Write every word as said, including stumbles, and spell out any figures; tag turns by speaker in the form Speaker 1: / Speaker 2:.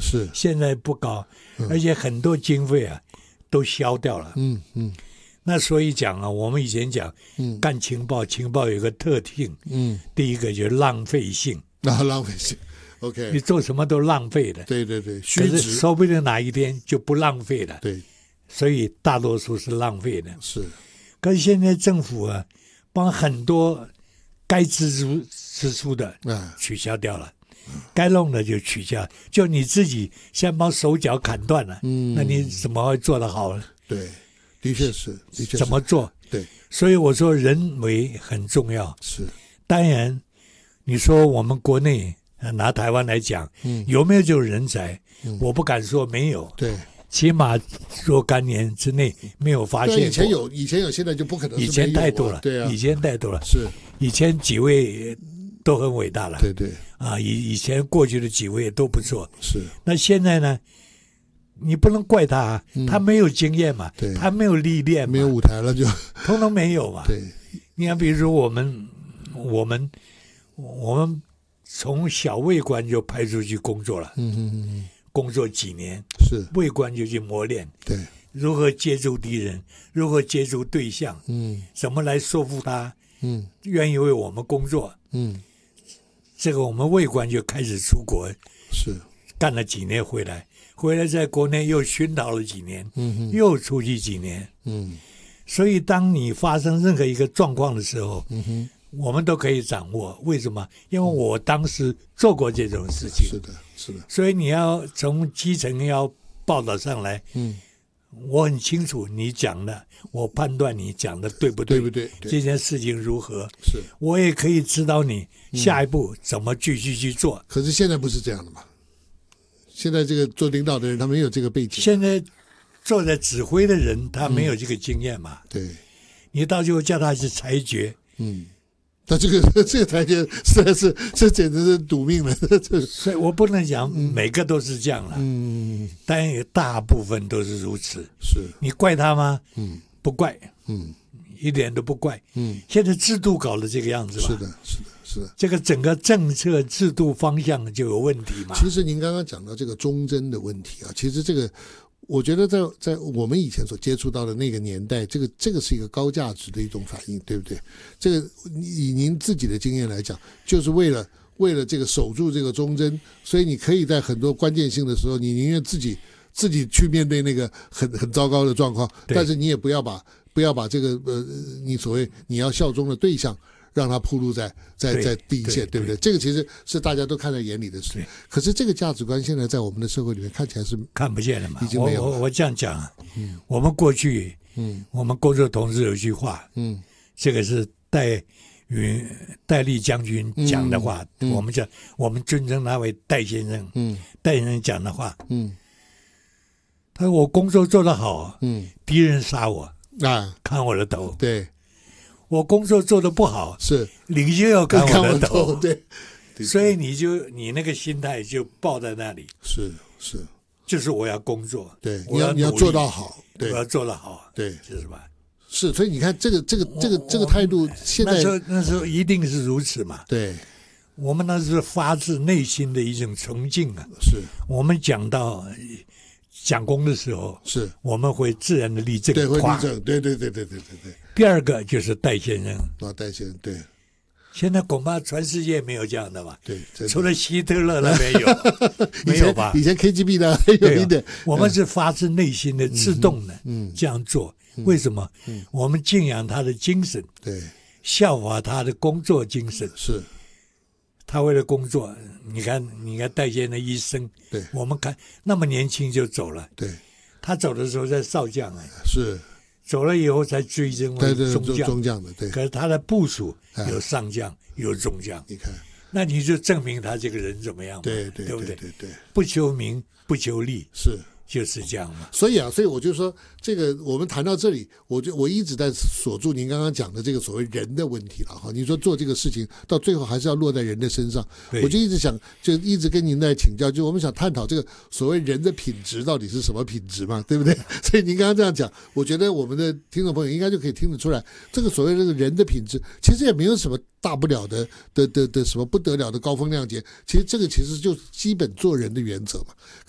Speaker 1: 是
Speaker 2: 现在不高，
Speaker 1: 嗯
Speaker 2: 而且很多经费啊都消掉了。
Speaker 1: 嗯嗯
Speaker 2: 那所以讲啊，我们以前讲
Speaker 1: 嗯
Speaker 2: 干情报，情报有个特性，
Speaker 1: 嗯，
Speaker 2: 第一个就是浪费性，
Speaker 1: 那浪费性，OK，
Speaker 2: 你做什么都浪费的。
Speaker 1: 对对对，
Speaker 2: 可是
Speaker 1: 虚值，
Speaker 2: 说不定哪一天就不浪费了，
Speaker 1: 对，
Speaker 2: 所以大多数是浪费的。
Speaker 1: 是，
Speaker 2: 可是现在政府啊，帮很多该支出支出的
Speaker 1: 哎，
Speaker 2: 取消掉了，该弄的就取消，就你自己先把手脚砍断了，
Speaker 1: 嗯，
Speaker 2: 那你怎么会做得好呢？
Speaker 1: 对，的确是，的确是
Speaker 2: 怎么做？
Speaker 1: 对，
Speaker 2: 所以我说人为很重要。
Speaker 1: 是，
Speaker 2: 当然，你说我们国内拿台湾来讲，
Speaker 1: 嗯，
Speaker 2: 有没有这种人才？
Speaker 1: 嗯
Speaker 2: 我不敢说没有，
Speaker 1: 对，
Speaker 2: 起码若干年之内没有发现
Speaker 1: 对，
Speaker 2: 过。
Speaker 1: 以前有，以前有，现在就不可能是
Speaker 2: 以前
Speaker 1: 没有啊
Speaker 2: 太多了，
Speaker 1: 对啊，
Speaker 2: 以前太多了。
Speaker 1: 是，
Speaker 2: 以前几位都很伟大了，
Speaker 1: 对对
Speaker 2: 啊，以以前过去的几位都不错。
Speaker 1: 是，
Speaker 2: 那现在呢？你不能怪他，
Speaker 1: 嗯
Speaker 2: 他没有经验嘛，
Speaker 1: 对
Speaker 2: 他没有历练嘛，
Speaker 1: 没有舞台了就，
Speaker 2: 通通没有嘛。
Speaker 1: 对，
Speaker 2: 你看，比如说我们，我们，我们从小尉官就派出去工作了，
Speaker 1: 嗯嗯嗯，
Speaker 2: 工作几年，
Speaker 1: 是，
Speaker 2: 尉官就去磨练
Speaker 1: 对，
Speaker 2: 如何接触敌人，如何接触对象，
Speaker 1: 嗯
Speaker 2: 怎么来说服他
Speaker 1: 嗯
Speaker 2: 愿意为我们工作。
Speaker 1: 嗯，
Speaker 2: 这个我们尉官就开始出国，
Speaker 1: 是，
Speaker 2: 干了几年回来，回来在国内又熏陶了几年，
Speaker 1: 嗯哼，
Speaker 2: 又出去几年。
Speaker 1: 嗯
Speaker 2: 所以当你发生任何一个状况的时候，
Speaker 1: 嗯哼，
Speaker 2: 我们都可以掌握。为什么？因为我当时做过这种事情。
Speaker 1: 是的，是的，
Speaker 2: 所以你要从基层要报道上来，
Speaker 1: 嗯，
Speaker 2: 我很清楚你讲的，我判断你讲的对不对，
Speaker 1: 对不对？对，
Speaker 2: 这件事情如何，
Speaker 1: 是，
Speaker 2: 我也可以指导你下一步怎么继续去做。
Speaker 1: 可是现在不是这样的嘛？现在这个做领导的人，他没有这个背景，
Speaker 2: 现在坐在指挥的人，他没有这个经验嘛，
Speaker 1: 对，
Speaker 2: 你到最后叫他去裁决，
Speaker 1: 嗯，他这个这个台阶实在是，这简直是赌命了，这，
Speaker 2: 所以我不能讲每个都是这样了，
Speaker 1: 嗯，
Speaker 2: 但有大部分都是如此。
Speaker 1: 是，
Speaker 2: 你怪他吗？
Speaker 1: 嗯
Speaker 2: 不怪，
Speaker 1: 嗯
Speaker 2: 一点都不怪。
Speaker 1: 嗯，
Speaker 2: 现在制度搞得这个样子吧，
Speaker 1: 是的，是的，是的。
Speaker 2: 这个整个政策制度方向就有问题嘛。
Speaker 1: 其实您刚刚讲到这个忠贞的问题啊，其实这个我觉得在在我们以前所接触到的那个年代，这个这个是一个高价值的一种反应，对不对？这个以您自己的经验来讲，就是为了为了这个守住这个忠贞，所以你可以在很多关键性的时候，你宁愿自己自己去面对那个很很糟糕的状况，但是你也不要把不要把这个呃你所谓你要效忠的对象让他暴露在在在第一线， 对, 对不对？这个其实是大家都看在眼里的事。可是这个价值观现在在我们的社会里面看起来是
Speaker 2: 看不见了嘛。
Speaker 1: 已经没有了。
Speaker 2: 我我我这样讲啊，
Speaker 1: 嗯，
Speaker 2: 我们过去，
Speaker 1: 嗯，
Speaker 2: 我们工作同志有一句话，
Speaker 1: 嗯，
Speaker 2: 这个是戴云戴笠将军讲的话，
Speaker 1: 嗯嗯、
Speaker 2: 我们讲我们尊称他为戴先生，
Speaker 1: 嗯，
Speaker 2: 戴先生讲的话，
Speaker 1: 嗯，
Speaker 2: 他说我工作做得好，
Speaker 1: 嗯，
Speaker 2: 敌人杀我
Speaker 1: 啊，
Speaker 2: 砍我的头，
Speaker 1: 对。
Speaker 2: 我工作做得不好，
Speaker 1: 是
Speaker 2: 领袖要砍我的头，
Speaker 1: 对，
Speaker 2: 所以你就你那个心态就抱在那里，
Speaker 1: 是是，
Speaker 2: 就是我要工作，
Speaker 1: 对，
Speaker 2: 我要
Speaker 1: 你要做到好，对，
Speaker 2: 我要做得好，
Speaker 1: 对，
Speaker 2: 是吧？
Speaker 1: 是，所以你看这个这个这个这个态度，现在
Speaker 2: 那时候那时候一定是如此嘛，
Speaker 1: 对，
Speaker 2: 我们那是发自内心的一种崇敬啊，
Speaker 1: 是
Speaker 2: 我们讲到讲功的时候，
Speaker 1: 是
Speaker 2: 我们会自然的立正，
Speaker 1: 对，会立正，对对对对对对对。
Speaker 2: 第二个就是戴先生，
Speaker 1: 啊，戴先生，对，
Speaker 2: 现在恐怕全世界没有这样的吧？
Speaker 1: 对，
Speaker 2: 除了希特勒那边有，没有吧？
Speaker 1: 以前 K G B 呢还有一点，
Speaker 2: 我们是发自内心的、自动的，
Speaker 1: 嗯，
Speaker 2: 这样做。为什么？
Speaker 1: 嗯，
Speaker 2: 我们敬仰他的精神，
Speaker 1: 对，
Speaker 2: 效法他的工作精神。
Speaker 1: 是，
Speaker 2: 他为了工作，你看，你看戴先生一生，
Speaker 1: 对，
Speaker 2: 我们看那么年轻就走了，
Speaker 1: 对，
Speaker 2: 他走的时候在少将哎，
Speaker 1: 是。
Speaker 2: 走了以后才追升为中将，
Speaker 1: 中将的对。
Speaker 2: 可是他的部属有上将，有中将。
Speaker 1: 你看，
Speaker 2: 那你就证明他这个人怎么样嘛？
Speaker 1: 对对
Speaker 2: 对不对？
Speaker 1: 对对，
Speaker 2: 不求名，不求利，
Speaker 1: 是
Speaker 2: 就是这样嘛。
Speaker 1: 所以啊，所以我就说，这个我们谈到这里，我就我一直在锁住您刚刚讲的这个所谓人的问题了哈。你说做这个事情到最后还是要落在人的身上，我就一直想，就一直跟您在请教，就我们想探讨这个所谓人的品质到底是什么品质嘛，对不对？所以您刚刚这样讲，我觉得我们的听众朋友应该就可以听得出来，这个所谓这个人的品质，其实也没有什么大不了的的的的什么不得了的高风亮节，其实这个其实就基本做人的原则嘛。